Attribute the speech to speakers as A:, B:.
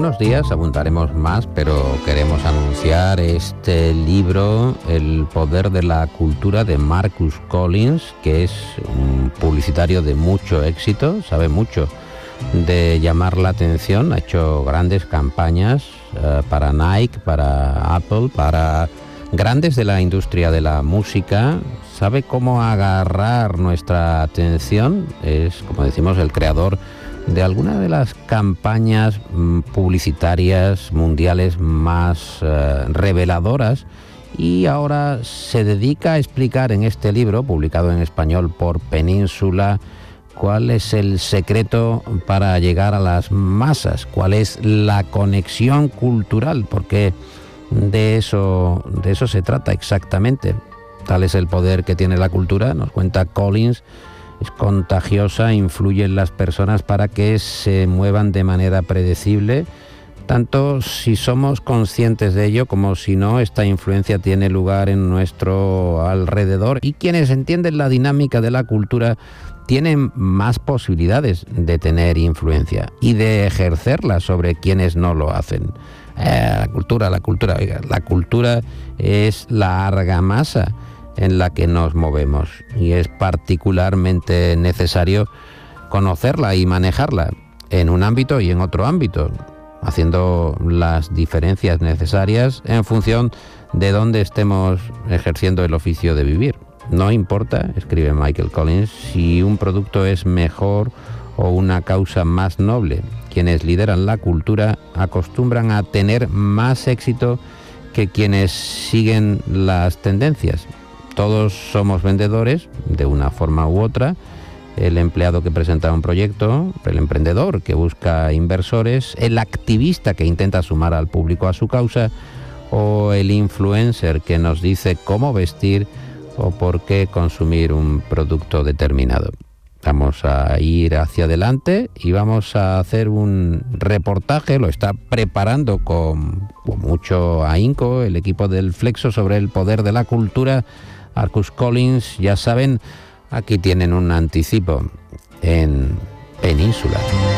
A: unos días abundaremos más, pero queremos anunciar este libro, El poder de la cultura, de Marcus Collins, que es un publicitario de mucho éxito, sabe mucho de llamar la atención, ha hecho grandes campañas para Nike, para Apple, para grandes de la industria de la música, sabe cómo agarrar nuestra atención, es, como decimos, el creador de alguna de las campañas publicitarias mundiales más reveladoras, y ahora se dedica a explicar en este libro, publicado en español por Península, cuál es el secreto para llegar a las masas, cuál es la conexión cultural, porque de eso se trata exactamente. Tal es el poder que tiene la cultura, nos cuenta Collins. Es contagiosa, influye en las personas para que se muevan de manera predecible, tanto si somos conscientes de ello como si no. Esta influencia tiene lugar en nuestro alrededor, y quienes entienden la dinámica de la cultura tienen más posibilidades de tener influencia y de ejercerla sobre quienes no lo hacen. La cultura, oiga, la cultura es la argamasa en la que nos movemos, y es particularmente necesario conocerla y manejarla en un ámbito y en otro ámbito, haciendo las diferencias necesarias en función de dónde estemos ejerciendo el oficio de vivir. No importa, escribe Michael Collins, si un producto es mejor o una causa más noble. Quienes lideran la cultura acostumbran a tener más éxito que quienes siguen las tendencias. Todos somos vendedores, de una forma u otra. El empleado que presenta un proyecto, el emprendedor que busca inversores, el activista que intenta sumar al público a su causa, o el influencer que nos dice cómo vestir o por qué consumir un producto determinado. Vamos a ir hacia adelante y vamos a hacer un reportaje, lo está preparando con mucho ahínco el equipo del Flexo, sobre el poder de la cultura. Marcus Collins, ya saben, aquí tienen un anticipo en Península.